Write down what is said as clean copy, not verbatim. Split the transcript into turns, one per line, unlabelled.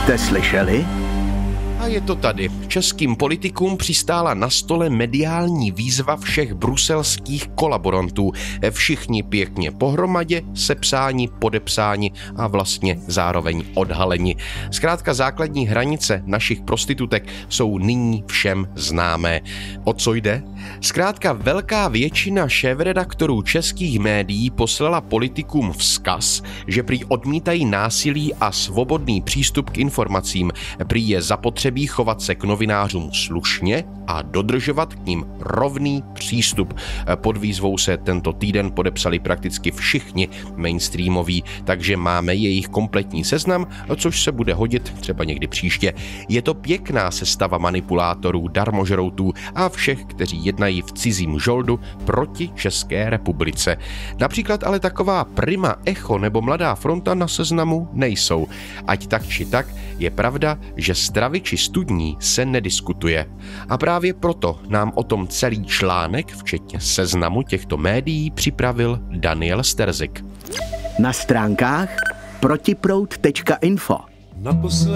jste slyšeli?
A je to tady. Českým politikům přistála na stole mediální výzva všech bruselských kolaborantů. Všichni pěkně pohromadě, sepsáni, podepsáni a vlastně zároveň odhaleni. Zkrátka základní hranice našich prostitutek jsou nyní všem známé. O co jde? Zkrátka velká většina šéfredaktorů českých médií poslala politikům vzkaz, že prý odmítají násilí a svobodný přístup k informacím. Prý je zapotřebí chovat se k novinářům slušně a dodržovat k nim rovný přístup. Pod výzvou se tento týden podepsali prakticky všichni mainstreamoví, takže máme jejich kompletní seznam, což se bude hodit třeba někdy příště. Je to pěkná sestava manipulátorů, darmožroutů a všech, kteří jednají v cizím žoldu proti České republice. Například ale taková Prima, Echo nebo Mladá fronta na seznamu nejsou. Ať tak či tak, je pravda, že stravy či studní se nediskutuje. A právě proto nám o tom celý článek, včetně seznamu těchto médií, připravil Daniel Sterzik.
Na stránkách protiproud.info.